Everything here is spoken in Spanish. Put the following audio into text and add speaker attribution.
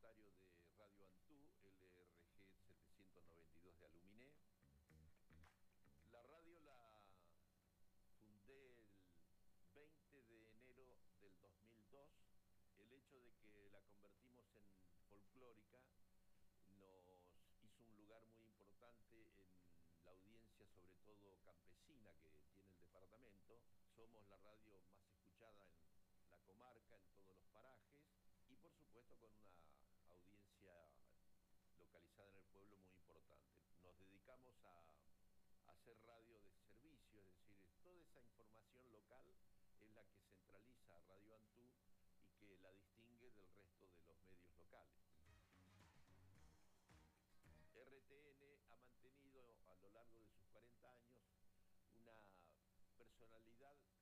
Speaker 1: propietario de Radio Antú, LRG 792 de Aluminé. La radio la fundé el 20 de enero del 2002. El hecho de que la convertimos en folclórica nos hizo un lugar muy importante en la audiencia, sobre todo campesina, que tiene el departamento. Somos la radio más escuchada en la comarca, en todos los parajes, y por supuesto con una audiencia localizada en el pueblo muy importante. Nos dedicamos a hacer radio de servicio, es decir, toda esa información local es la que centraliza Radio Antú y que la distingue del resto de los medios locales. RTN ha mantenido a lo largo de sus 40 años una personalidad